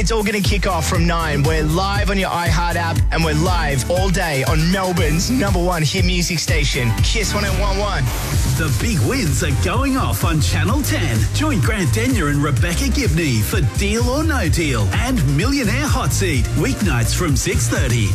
It's all going to kick off from 9. We're live on your iHeart app and we're live all day on Melbourne's #1 hit music station, Kiss 101.1. The big wins are going off on Channel 10. Join Grant Denyer and Rebecca Gibney for Deal or No Deal and Millionaire Hot Seat, weeknights from 6:30.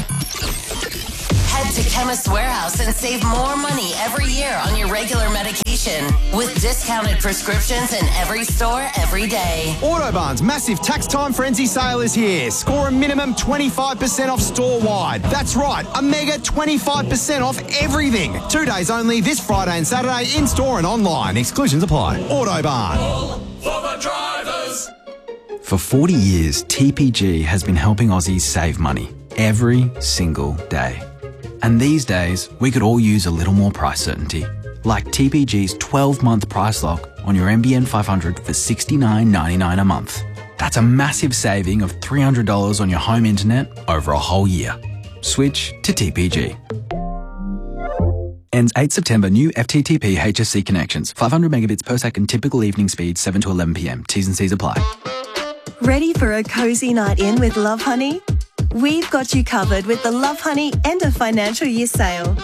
Head to Chemist Warehouse and save more money every year on your regular medication with discounted prescriptions in every store every day. Autobarn's massive tax time frenzy sale is here. Score a minimum 25% off store-wide. That's right, a mega 25% off everything. 2 days only this Friday and Saturday in-store and online. Exclusions apply. Autobarn. All for the drivers. For 40 years, TPG has been helping Aussies save money every single day. And these days, we could all use a little more price certainty. Like TPG's 12-month price lock on your NBN 500 for $69.99 a month. That's a massive saving of $300 on your home internet over a whole year. Switch to TPG. Ends 8 September. New FTTP HSC connections. 500 megabits per second. Typical evening speed 7 to 11 p.m. T's and C's apply. Ready for a cozy night in with Love Honey? We've got you covered with the Love Honey end of financial year sale.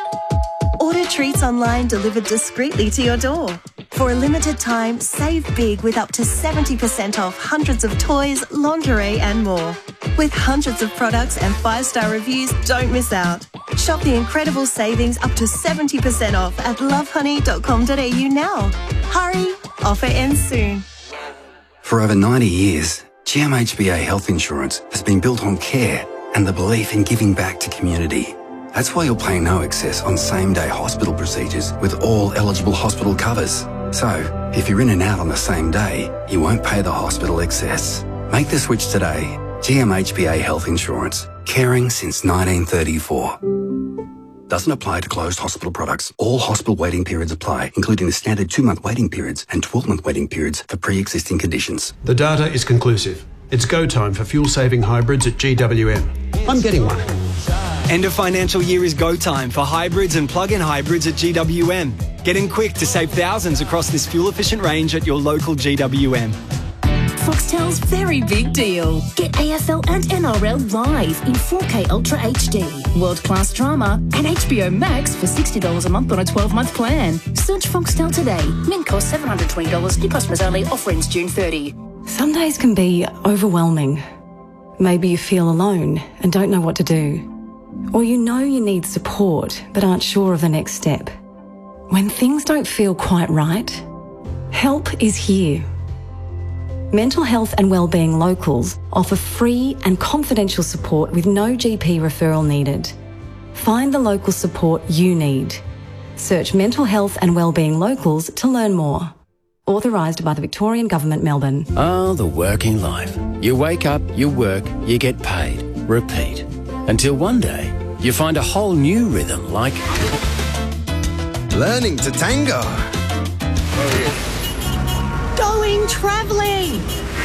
Order treats online delivered discreetly to your door. For a limited time, save big with up to 70% off hundreds of toys, lingerie and more. With hundreds of products and 5-star reviews, don't miss out. Shop the incredible savings up to 70% off at lovehoney.com.au now. Hurry, offer ends soon. For over 90 years, GMHBA Health Insurance has been built on care and the belief in giving back to community. That's why you'll pay no excess on same-day hospital procedures with all eligible hospital covers. So, if you're in and out on the same day, you won't pay the hospital excess. Make the switch today. GMHBA Health Insurance. Caring since 1934. Doesn't apply to closed hospital products. All hospital waiting periods apply, including the standard 2-month waiting periods and 12-month waiting periods for pre-existing conditions. The data is conclusive. It's go time for fuel-saving hybrids at GWM. I'm getting one. End of financial year is go time for hybrids and plug-in hybrids at GWM. Get in quick to save thousands across this fuel-efficient range at your local GWM. Foxtel's very big deal. Get AFL and NRL live in 4K Ultra HD, world-class drama and HBO Max for $60 a month on a 12-month plan. Search Foxtel today. Min cost $720. New customers only. Offer ends June 30. Some days can be overwhelming. Maybe you feel alone and don't know what to do. Or you know you need support but aren't sure of the next step. When things don't feel quite right, help is here. Mental Health and Wellbeing Locals offer free and confidential support with no GP referral needed. Find the local support you need. Search Mental Health and Wellbeing Locals to learn more. Authorised by the Victorian Government, Melbourne. Oh, the working life. You wake up, you work, you get paid. Repeat. Until one day, you find a whole new rhythm like... Learning to tango. Going travelling.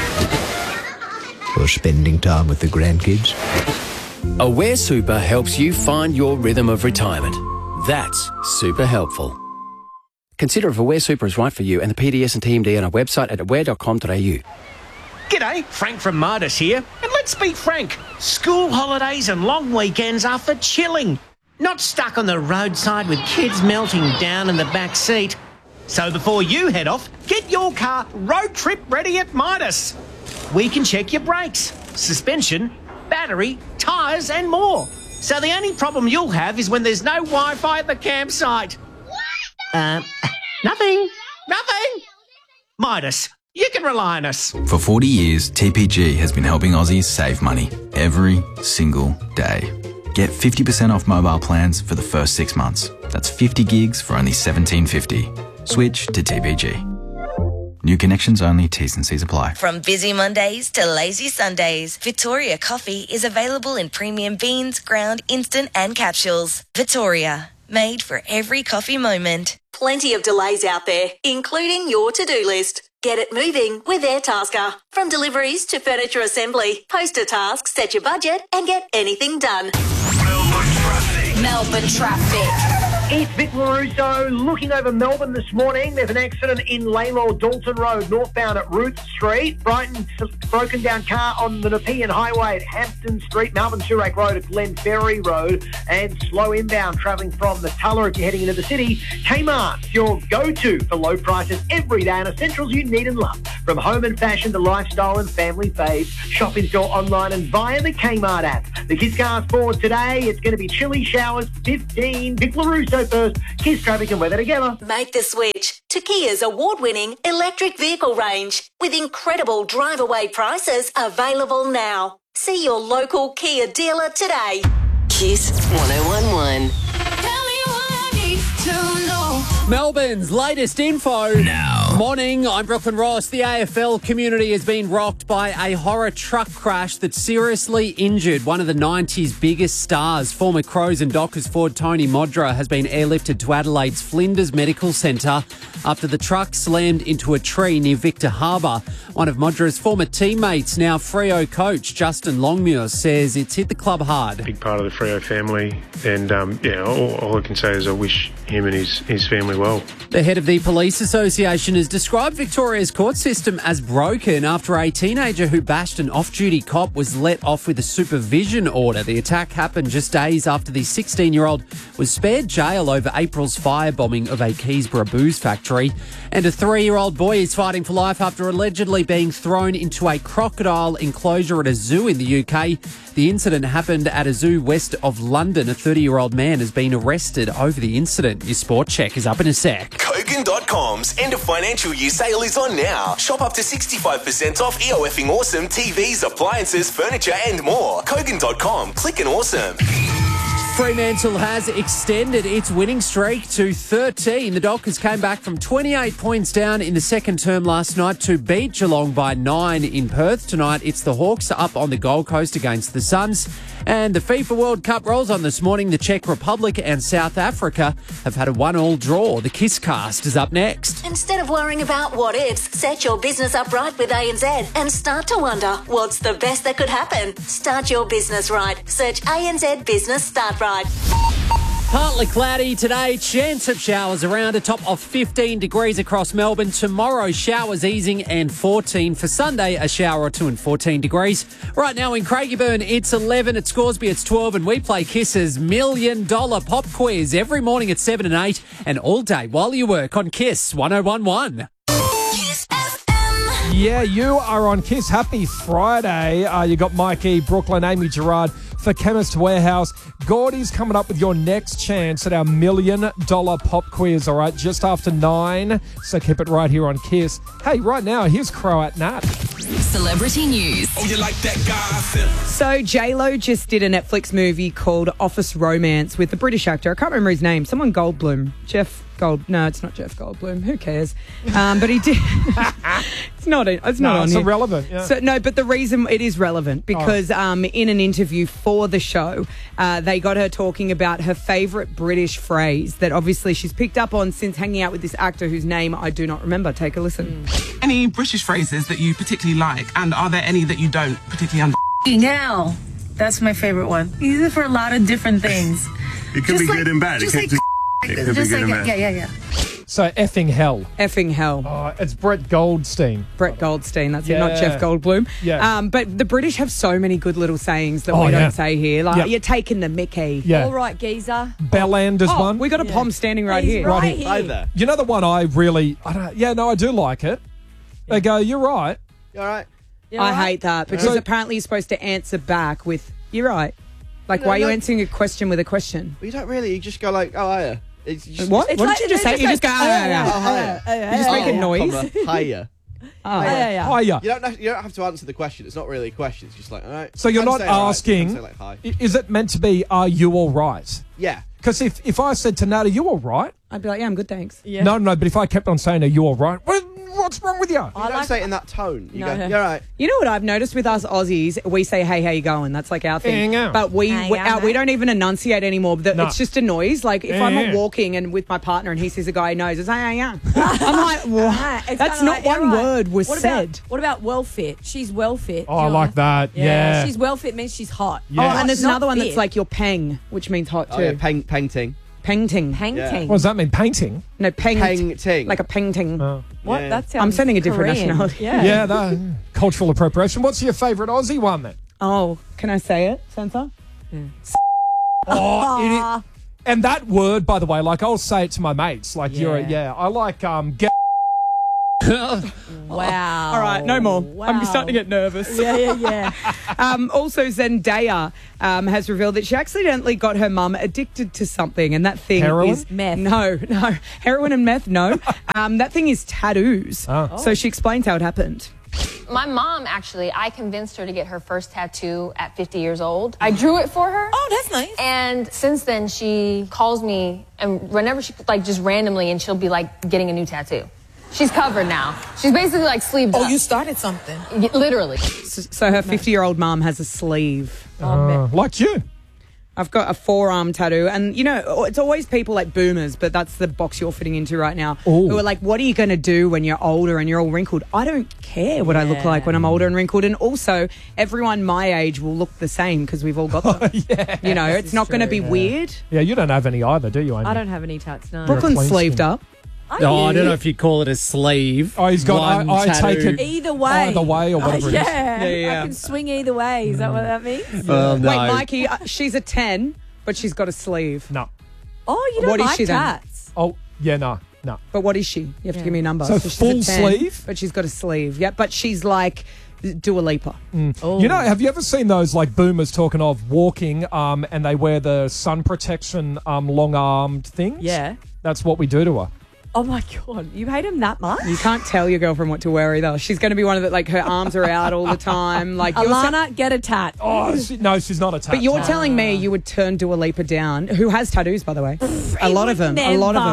Or spending time with the grandkids. Aware Super helps you find your rhythm of retirement. That's super helpful. Consider if Aware Super is right for you and the PDS and TMD on our website at aware.com.au. G'day, Frank from Midas here. And let's be frank, school holidays and long weekends are for chilling. Not stuck on the roadside with kids melting down in the back seat. So before you head off, get your car road trip ready at Midas. We can check your brakes, suspension, battery, tyres and more. So the only problem you'll have is when there's no Wi-Fi at the campsite. Nothing. Midas, you can rely on us. For 40 years, TPG has been helping Aussies save money every single day. Get 50% off mobile plans for the first 6 months. That's 50 gigs for only $17.50. Switch to TPG. New connections only. T's and C's apply. From busy Mondays to lazy Sundays, Victoria Coffee is available in premium beans, ground, instant and capsules. Victoria, made for every coffee moment. Plenty of delays out there, including your to-do list. Get it moving with Airtasker. From deliveries to furniture assembly, post a task, set your budget and get anything done. Melbourne traffic. Melbourne traffic. It's Vic LaRusso looking over Melbourne this morning. There's an accident in Lalor Dalton Road, northbound at Ruth Street. Brighton, broken down car on the Nepean Highway at Hampton Street, Melbourne Surrey Road at Glen Ferry Road, and slow inbound travelling from the Tulla if you're heading into the city. Kmart, your go-to for low prices every day and essentials you need and love. From home and fashion to lifestyle and family faves, shop in store, online and via the Kmart app. The Kiss Cars forward today, it's going to be chilly showers, 15. Vic LaRusso first. Kiss traffic and weather together. Make the switch to Kia's award-winning electric vehicle range with incredible drive-away prices available now. See your local Kia dealer today. Kiss 1011. Melbourne's latest info. Now. Morning, I'm Brooklyn Ross. The AFL community has been rocked by a horror truck crash that seriously injured one of the 90s biggest stars. Former Crows and Dockers forward Tony Modra has been airlifted to Adelaide's Flinders Medical Centre after the truck slammed into a tree near Victor Harbour. One of Modra's former teammates, now Freo coach Justin Longmuir, says it's hit the club hard. Big part of the Freo family, and all I can say is I wish him and his family well. The head of the Police Association has described Victoria's court system as broken after a teenager who bashed an off-duty cop was let off with a supervision order. The attack happened just days after the 16-year-old was spared jail over April's firebombing of a Keysborough booze factory. And a 3-year-old boy is fighting for life after allegedly being thrown into a crocodile enclosure at a zoo in the UK. The incident happened at a zoo west of London. A 30-year-old man has been arrested over the incident. Your sport check is up in a sec. Kogan.com's end of financial year sale is on now. Shop up to 65% off EOFing awesome TVs, appliances, furniture and more. Kogan.com. Click and awesome. Fremantle has extended its winning streak to 13. The Dockers came back from 28 points down in the second term last night to beat Geelong by 9 in Perth. Tonight, it's the Hawks up on the Gold Coast against the Suns. And the FIFA World Cup rolls on this morning. The Czech Republic and South Africa have had a 1-1 draw. The Kiss Cast is up next. Instead of worrying about what ifs, set your business up right with ANZ and start to wonder what's the best that could happen. Start your business right. Search ANZ Business Start Right. Partly cloudy today, chance of showers around, a top of 15 degrees across Melbourne. Tomorrow, showers easing and 14. For Sunday, a shower or two and 14 degrees. Right now in Craigieburn, it's 11. At Scoresby, it's 12. And we play Kiss's $1 Million Pop Quiz every morning at 7 and 8 and all day while you work on Kiss 1011. Yeah, you are on Kiss. Happy Friday. You got Mikey, Brooklyn, Amy Gerard for Chemist Warehouse. Gordy's coming up with your next chance at our $1 Million Pop Quiz, all right, just after 9. So keep it right here on Kiss. Hey, right now, here's Croat Nat. Celebrity news. Oh, you like that gossip? So J-Lo just did a Netflix movie called Office Romance with the British actor. I can't remember his name. Someone Goldblum. No, it's not Jeff Goldblum. Who cares? But he did. It's not on here. Irrelevant. Yeah. So, no, but the reason it is relevant because in an interview for the show, they got her talking about her favourite British phrase that obviously she's picked up on since hanging out with this actor whose name I do not remember. Take a listen. Any British phrases that you particularly like, and are there any that you don't particularly Now, that's my favourite one. Use it for a lot of different things. It could be good and bad. It could be good and bad. Yeah. So effing hell. Effing hell. Oh, it's Brett Goldstein. Brett Goldstein, that's it, not Jeff Goldblum. Yeah. But the British have so many good little sayings that we don't say here. Like, you're taking the mickey. Yeah. All right, geezer. Bellander's one. We got a Pom standing right here. Right here. Hi there. You know the one I do like it. They go, you're right. You're right. I hate that because apparently you're supposed to answer back with, you're right. Like, why are you answering a question with a question? Well, you don't really. You just go like, oh, hiya. What did you just say? You just go, hiya. You just make a noise. Hiya. Hiya. You don't have to answer the question. It's not really a question. It's just like, all right. So you're not asking, like, hi. Is it meant to be, are you all right? Yeah. Because if I said to Nat, are you all right? I'd be like, yeah, I'm good, thanks. Yeah. No, but if I kept on saying, are you all right? What's wrong with you? You don't say it in that tone. You go, you're right. You know what I've noticed with us Aussies? We say, hey, how you going? That's like our thing. But we don't even enunciate anymore. It's just a noise. Like if I'm walking and with my partner and he sees a guy he knows, it's hey, yeah. I'm like, what? That's not one word was said. What about well fit? She's well fit. Oh, I like that. Yeah. She's well fit means she's hot. Yeah. Oh, and there's another one that's like your peng, which means hot too. Oh, yeah, peng ting. Painting. Painting. What does that mean? Painting? No, Painting. like a painting. What? Yeah. That sounds I'm sending a different Korean. nationality. Yeah. That cultural appropriation. What's your favourite Aussie one then? Oh, can I say it, Sensor? Oh, and that word, by the way, like I'll say it to my mates. Like I like get. Wow. All right, no more. Wow. I'm starting to get nervous. Yeah. Also, Zendaya has revealed that she accidentally got her mum addicted to something, and that thing Heroin? is Meth. No, heroin and meth. No, that thing is tattoos. Oh. So she explains how it happened. My mom, actually, I convinced her to get her first tattoo at 50 years old. I drew it for her. Oh, that's nice. And since then, she calls me, and whenever she, like, just randomly, and she'll be, like, getting a new tattoo. She's covered now. She's basically, like, sleeved up. Oh, you started something. Literally. So her 50-year-old mum has a sleeve. Like you. I've got a forearm tattoo, and you know, it's always people like boomers, but that's the box you're fitting into right now, who are like, what are you going to do when you're older and you're all wrinkled? I don't care what I look like when I'm older and wrinkled, and also everyone my age will look the same because we've all got them. You know, it's not going to be weird. Yeah, you don't have any either, do you, Amy? I don't have any tats, no. Brooklyn's sleeved up. I don't know if you call it a sleeve. Oh, he's got. I take it either way. Either way, or whatever it is. I can swing either way. Is that what that means? Wait, Mikey, she's a 10, but she's got a sleeve. No. Oh, you don't What is like she then? tats? Oh, yeah, no. But what is she? You have to give me a number. So she's full a 10, sleeve? but she's got a sleeve. Yeah, but she's like Dua Lipa. You know, have you ever seen those like boomers talking of walking and they wear the sun protection long-armed things? Yeah. That's what we do to her. Oh my God, you hate him that much? You can't tell your girlfriend what to wear either. She's going to be one of the, like, her arms are out all the time. Like, Alana, get a tat. Oh, no, she's not a tat. But you're telling me you would turn Dua Lipa down, who has tattoos, by the way. A lot of them.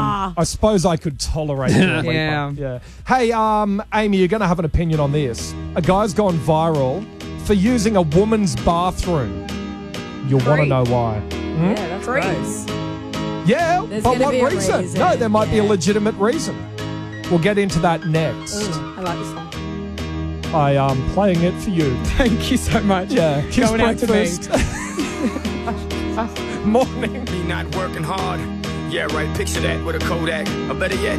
I suppose I could tolerate Dua Lipa. Yeah. Hey, Amy, you're going to have an opinion on this. A guy's gone viral for using a woman's bathroom. You'll want to know why. Yeah, that's gross. Yeah, There's but gonna what be a reason? reason. No, there might be a legitimate reason. We'll get into that next. I like this one. I am playing it for you. Thank you so much. Yeah, Kiss Going out to me. Breakfast. Morning. Me not working hard. Yeah, right. Picture that with a Kodak. Or better yet,